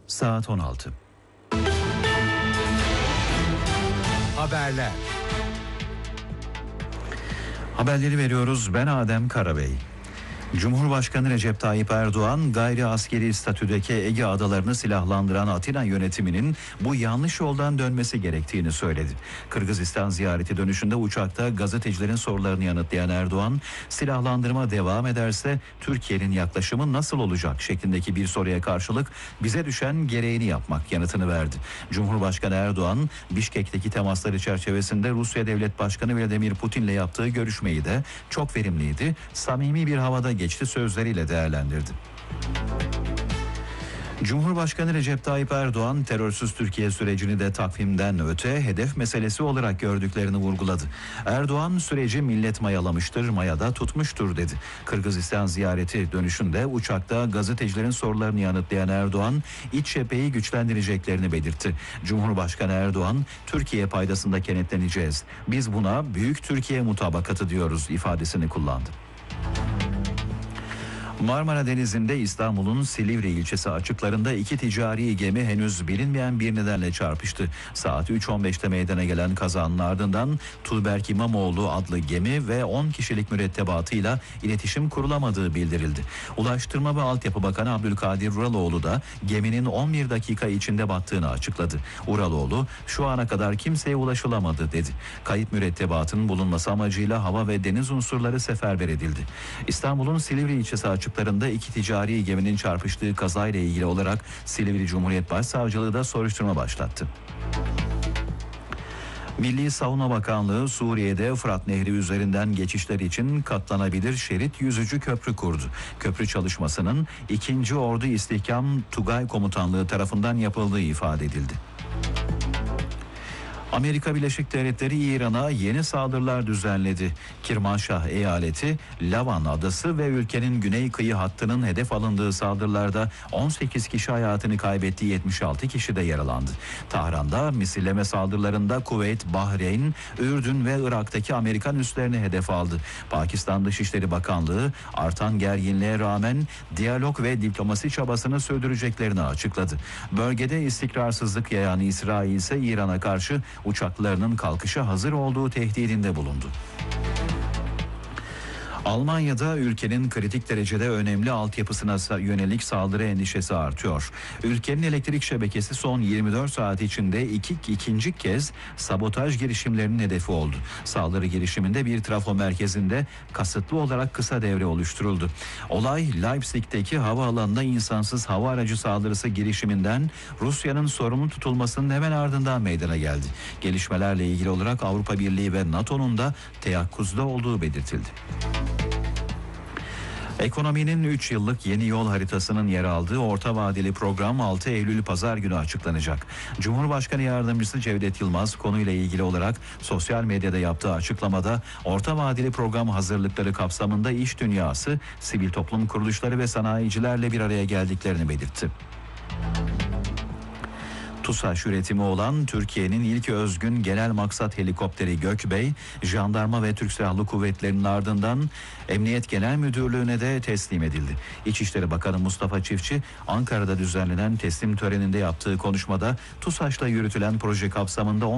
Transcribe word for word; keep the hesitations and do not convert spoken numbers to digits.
Saat on altı. Haberler. Haberleri veriyoruz. Ben Adem Karabey. Cumhurbaşkanı Recep Tayyip Erdoğan, gayri askeri statüdeki Ege adalarını silahlandıran Atina yönetiminin bu yanlış yoldan dönmesi gerektiğini söyledi. Kırgızistan ziyareti dönüşünde uçakta gazetecilerin sorularını yanıtlayan Erdoğan, silahlandırma devam ederse Türkiye'nin yaklaşımı nasıl olacak şeklindeki bir soruya karşılık bize düşen gereğini yapmak yanıtını verdi. Cumhurbaşkanı Erdoğan, Bişkek'teki temasları çerçevesinde Rusya Devlet Başkanı Vladimir Putin'le yaptığı görüşmeyi de çok verimliydi, samimi bir havada geçti sözleriyle değerlendirdi. Cumhurbaşkanı Recep Tayyip Erdoğan, terörsüz Türkiye sürecini de takvimden öte hedef meselesi olarak gördüklerini vurguladı. Erdoğan, süreci millet mayalamıştır, mayada tutmuştur dedi. Kırgızistan ziyareti dönüşünde uçakta gazetecilerin sorularını yanıtlayan Erdoğan, iç cepheyi güçlendireceklerini belirtti. Cumhurbaşkanı Erdoğan, Türkiye paydasında kenetleneceğiz. Biz buna Büyük Türkiye mutabakatı diyoruz ifadesini kullandı. Marmara Denizi'nde İstanbul'un Silivri ilçesi açıklarında iki ticari gemi henüz bilinmeyen bir nedenle çarpıştı. Saat üç on beşte meydana gelen kazanın ardından Tuğberk İmamoğlu adlı gemi ve on kişilik mürettebatıyla iletişim kurulamadığı bildirildi. Ulaştırma ve Altyapı Bakanı Abdülkadir Uraloğlu da geminin on bir dakika içinde battığını açıkladı. Uraloğlu, şu ana kadar kimseye ulaşılamadı dedi. Kayıp mürettebatın bulunması amacıyla hava ve deniz unsurları seferber edildi. İstanbul'un Silivri ilçesi açık Açıklarında iki ticari geminin çarpıştığı kazayla ilgili olarak Silivri Cumhuriyet Başsavcılığı da soruşturma başlattı. Milli Savunma Bakanlığı Suriye'de Fırat Nehri üzerinden geçişler için katlanabilir şerit yüzücü köprü kurdu. Köprü çalışmasının ikinci. Ordu İstihkam Tugay Komutanlığı tarafından yapıldığı ifade edildi. Amerika Birleşik Devletleri İran'a yeni saldırılar düzenledi. Kirmanşah eyaleti, Lavan adası ve ülkenin güney kıyı hattının hedef alındığı saldırılarda on sekiz kişi hayatını kaybetti, yetmiş altı kişi de yaralandı. Tahran'da misilleme saldırılarında Kuveyt, Bahreyn, Ürdün ve Irak'taki Amerikan üslerini hedef aldı. Pakistan Dışişleri Bakanlığı artan gerginliğe rağmen diyalog ve diplomasi çabasını sürdüreceklerini açıkladı. Bölgede istikrarsızlık yayan İsrail ise İran'a karşı uçaklarının kalkışa hazır olduğu tehdidinde bulundu. Almanya'da ülkenin kritik derecede önemli altyapısına yönelik saldırı endişesi artıyor. Ülkenin elektrik şebekesi son yirmi dört saat içinde iki, ikinci kez sabotaj girişimlerinin hedefi oldu. Saldırı girişiminde bir trafo merkezinde kasıtlı olarak kısa devre oluşturuldu. Olay Leipzig'teki havaalanına insansız hava aracı saldırısı girişiminden Rusya'nın sorumlu tutulmasının hemen ardından meydana geldi. Gelişmelerle ilgili olarak Avrupa Birliği ve NATO'nun da teyakkuzda olduğu belirtildi. Ekonominin üç yıllık yeni yol haritasının yer aldığı orta vadeli program altı Eylül Pazar günü açıklanacak. Cumhurbaşkanı Yardımcısı Cevdet Yılmaz konuyla ilgili olarak sosyal medyada yaptığı açıklamada orta vadeli program hazırlıkları kapsamında iş dünyası, sivil toplum kuruluşları ve sanayicilerle bir araya geldiklerini belirtti. TUSAŞ üretimi olan Türkiye'nin ilk özgün genel maksat helikopteri Gökbey, Jandarma ve Türk Silahlı Kuvvetleri'nin ardından Emniyet Genel Müdürlüğü'ne de teslim edildi. İçişleri Bakanı Mustafa Çiftçi, Ankara'da düzenlenen teslim töreninde yaptığı konuşmada TUSAŞ'la yürütülen proje kapsamında